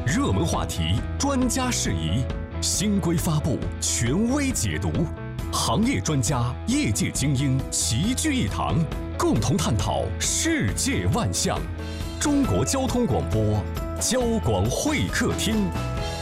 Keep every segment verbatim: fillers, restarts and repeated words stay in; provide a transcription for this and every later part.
热门话题，专家事宜，新规发布，权威解读，行业专家、业界精英齐聚一堂，共同探讨世界万象。中国交通广播，交广会客厅。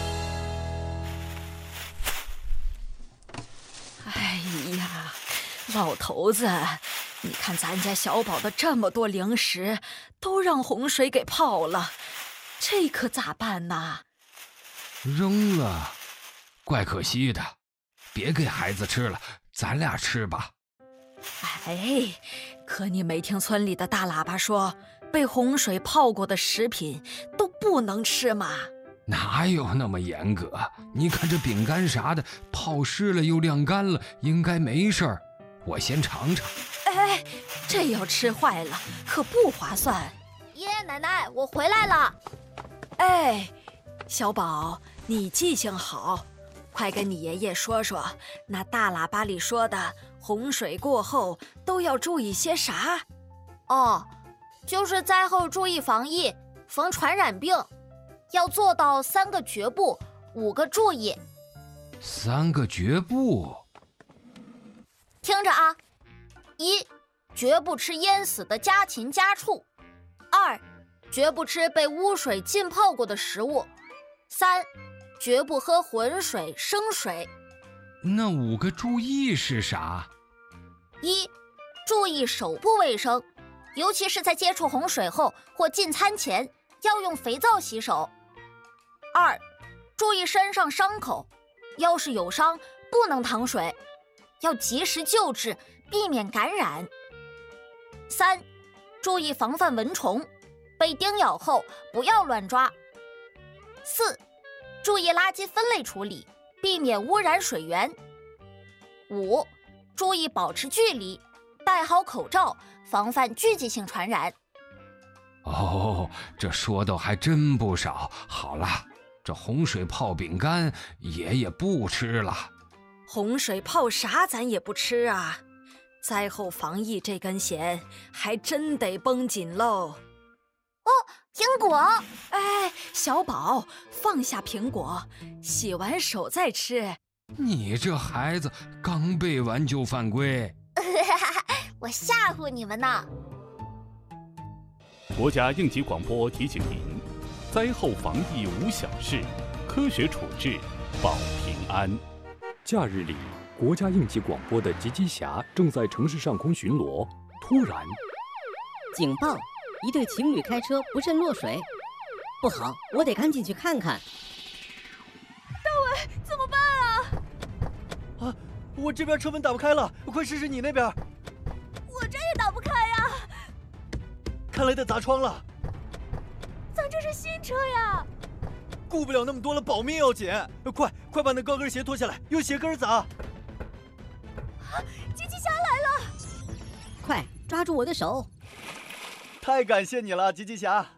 哎呀，老头子，你看咱家小宝的这么多零食，都让洪水给泡了，这可咋办呢？ 扔了，怪可惜的，别给孩子吃了，咱俩吃吧。 哎，可你没听村里的大喇叭说，被洪水泡过的食品都不能吃吗？ 哪有那么严格？你看这饼干啥的，泡湿了又晾干了，应该没事儿。我先尝尝。 哎，这要吃坏了可不划算。 爷爷奶奶，我回来了。 哎，小宝，你记性好，快跟你爷爷说说，那大喇叭里说的洪水过后都要注意些啥？ 哦，就是灾后注意防疫，防传染病，要做到三个绝不，五个注意。 三个绝不？ 听着啊，一，绝不吃淹死的家禽家畜；二，绝不吃被污水浸泡过的食物；三，绝不喝浑水、生水。 那五个注意是啥？ 一，注意手部卫生，尤其是在接触洪水后或进餐前，要用肥皂洗手。二，注意身上伤口，要是有伤不能淌水，要及时救治，避免感染。三，注意防范蚊虫，被叮咬后不要乱抓。四，注意垃圾分类处理，避免污染水源。五，注意保持距离，戴好口罩，防范聚集性传染。 哦，这说的还真不少。好了，这洪水泡饼干爷爷不吃了。 洪水泡啥咱也不吃啊，灾后防疫这根弦还真得绷紧喽。 哦，苹果！ 哎，小宝，放下苹果，洗完手再吃。 你这孩子刚背完就犯规。 我吓唬你们呢。 国家应急广播提醒您：灾后防疫无小事，科学处置保平安。 假日里，国家应急广播的吉吉侠正在城市上空巡逻，突然， 警报！一对情侣开车不慎落水，不好，我得赶紧去看看。 大伟，怎么办啊？ 啊，我这边车门打不开了，快试试你那边。 我这也打不开呀。 看来得砸窗了。 咱这是新车呀。 顾不了那么多了，保命要紧！快快把那高跟鞋脱下来，用鞋跟砸！啊， 机器侠来了！ 快抓住我的手！ 太感谢你了，吉吉侠！